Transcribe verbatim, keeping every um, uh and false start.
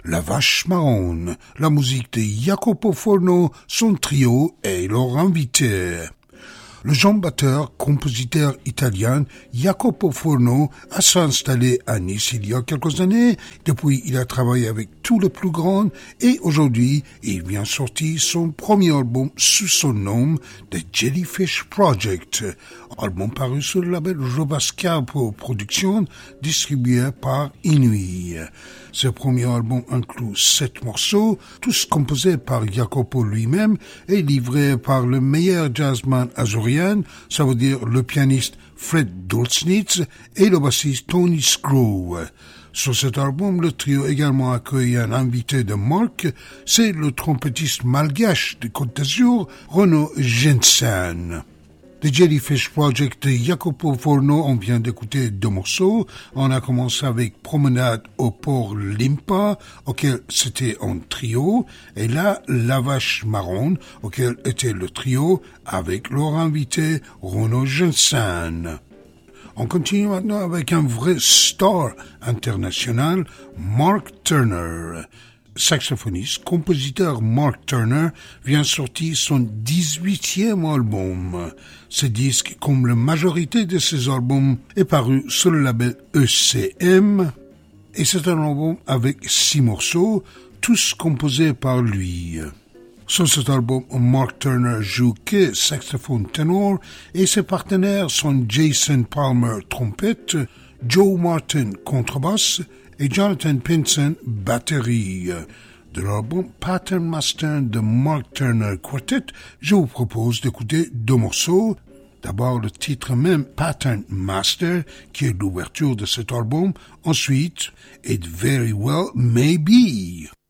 La Vache Marron, la musique de Jacopo Forno, son trio et leur invité. Le jeune batteur, compositeur italien Jacopo Forno a s'installé à Nice il y a quelques années. Depuis, il a travaillé avec tous les plus grands et aujourd'hui, il vient sortir son premier album sous son nom, The Jellyfish Project, album paru sur le label Robascapo Productions, distribué par Inuit. Ce premier album inclut sept morceaux, tous composés par Jacopo lui-même et livrés par le meilleur jazzman azorien, ça veut dire le pianiste Fred Dolznitz et le bassiste Tony Screw. Sur cet album, le trio également accueille un invité de marque, c'est le trompettiste malgache de Côte d'Azur, Renaud Jensen. The Jellyfish Project de Jacopo Forno, on vient d'écouter deux morceaux. On a commencé avec Promenade au port Limpa, auquel c'était un trio, et là, La Vache Marron, auquel était le trio, avec leur invité, Renaud Jensen. On continue maintenant avec un vrai star international, Mark Turner. Saxophoniste, compositeur Mark Turner vient sortir son dix-huitième album. Ce disque, comme la majorité de ses albums, est paru sur le label E C M et c'est un album avec six morceaux, tous composés par lui. Sur cet album, Mark Turner joue que saxophone ténor et ses partenaires sont Jason Palmer trompette, Joe Martin contrebasse et Jonathan Pinson batterie. De l'album Pattern Master de Mark Turner Quartet, je vous propose d'écouter deux morceaux. D'abord le titre même Pattern Master, qui est l'ouverture de cet album. Ensuite, It Very Well May Be.